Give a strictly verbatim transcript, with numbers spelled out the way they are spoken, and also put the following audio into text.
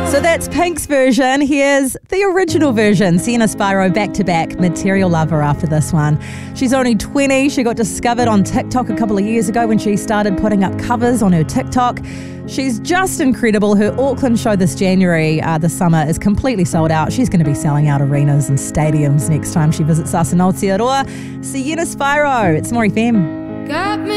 So that's Pink's version. Here's the original version. Sienna Spyro back-to-back Material Lover after this one. She's only twenty. She got discovered on TikTok a couple of years ago when she started putting up covers on her TikTok. She's just incredible. Her Auckland show this January, uh, this summer, is completely sold out. She's going to be selling out arenas and stadiums next time she visits us in Aotearoa. Sienna Spyro. It's More F M. Got me